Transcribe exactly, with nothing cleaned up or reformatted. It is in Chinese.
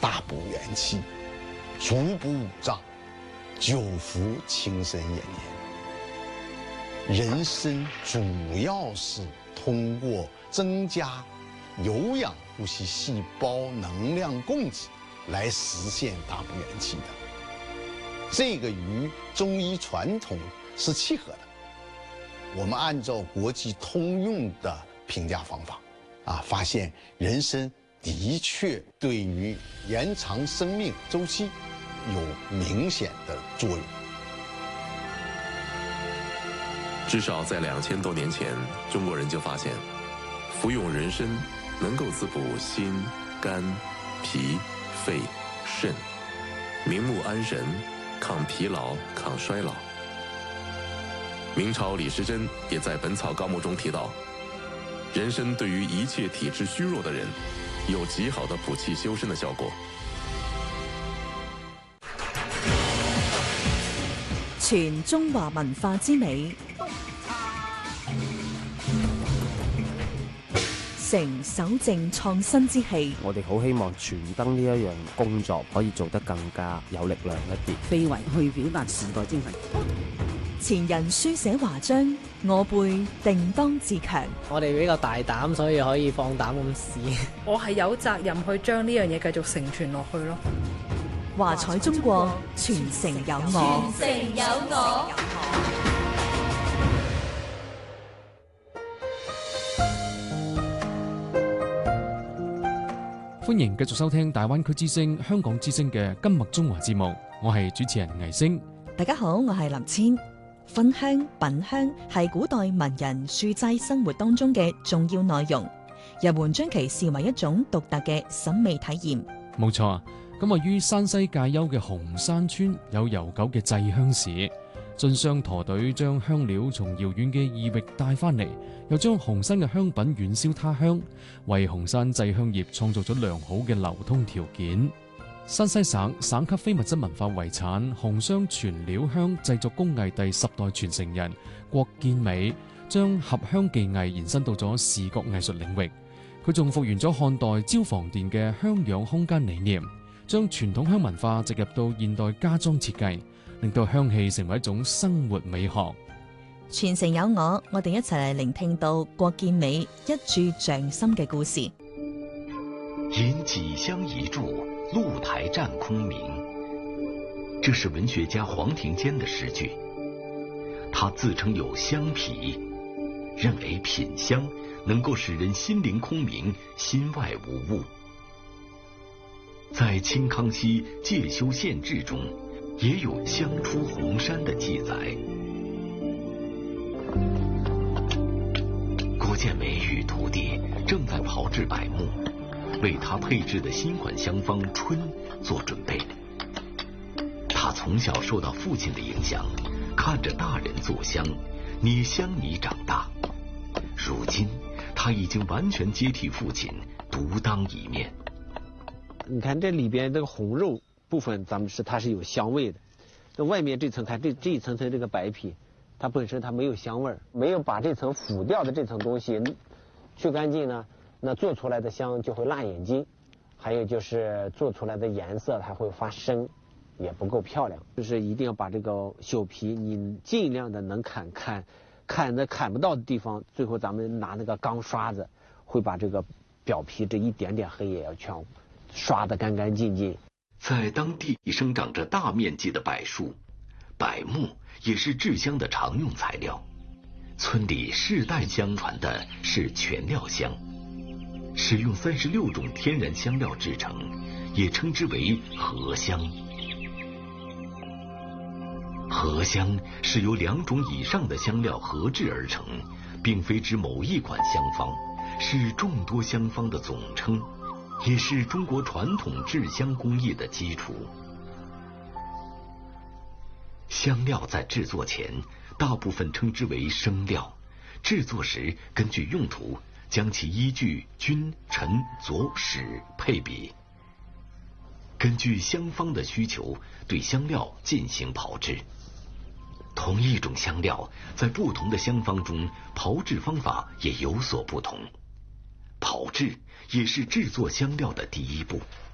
大补元气，足补五脏，久服轻身延年。人参主要是通过增加有氧呼吸细胞能量供给来实现大补元气的，这个与中医传统是契合的。我们按照国际通用的评价方法，啊，发现人参的确对于延长生命周期有明显的作用。 至少在两千多年前，中国人就发现，服用人参能够滋补心、肝、脾、肺、肾，明目安神，抗疲劳、抗衰老。明朝李时珍也在《本草纲目》中提到，人参对于一切体质虚弱的人，有极好的补气修身的效果。 全中華文化之美，成守正創新之氣。 我哋好希望傳燈呢一樣工作可以做得更加有力量一啲， 非為去表達時代精神。 前人書寫華章，我輩定當自強。 我哋比較大膽，所以可以放膽咁試。 我係有責任去將呢樣嘢繼續承傳落去咯。 華彩中國，傳承有我。 傳承有我。 歡迎繼續收聽大灣區之聲、香港之聲嘅今麥中華節目，我係主持人倪星。 大家好，我係林千。熏香、品香係古代文人書齋生活當中嘅重要內容，人們將其視為一種獨特嘅審美體驗。 冇錯啊！咁位於山西介休嘅紅山村有悠久嘅製香史，進商駝隊將香料從遙遠嘅異域帶翻嚟，又將紅山嘅香品遠銷他鄉，為紅山製香業創造咗良好嘅流通條件。山西省省級非物質文化遺產紅商全料香製作工藝第十代傳承人郭建美，將合香技藝延伸到咗視覺藝術領域。佢仲復原咗漢代焦房殿嘅香養空間理念，將傳統香文化植入到現代家裝設計，令到香氣成為一種生活美學。 傳承有我，我哋一齊嚟聆聽到郭建美一炷匠心嘅故事。 引幾香一炷，露台占空明。這是文學家黃庭堅的詩句。他自稱有香脾，認為品香能夠使人心靈空明，心外無物。在清康熙《介休縣志》中，也有香出紅山的記載。郭建美與徒弟正在炮製柏木，為他配製的新款香方春做準備。他從小受到父親的影響，看着大人做香，捏香泥長大。如今，他已經完全接替父親，獨當一面。 你看這裏邊這個紅肉部分，咱們是它是有香味的。那外面這層，看這這一層層這個白皮，它本身它沒有香味兒，沒有把這層腐掉的這層東西去乾淨呢，那做出來的香就會辣眼睛，還有就是做出來的顏色它會發生，也不夠漂亮。就是一定要把這個朽皮，你盡量的能砍砍，砍的砍不到的地方，最後咱們拿那個鋼刷子，會把這個表皮這一點點黑也要全刷得乾乾淨淨。 在當地生長着大面積的柏樹，柏木也是製香的常用材料。村裡世代相傳的是全料香，使用三十六種天然香料製成，也稱之為合香。合香是由兩種以上的香料合製而成，並非指某一款香方，是眾多香方的總稱，也是中國傳統製香工藝的基礎。香料在製作前大部分稱之為生料，製作時根據用途將其依據君、臣、佐、使配比，根據香方的需求對香料進行炮製。同一種香料在不同的香方中炮製方法也有所不同，炮製也是製作香料的第一步。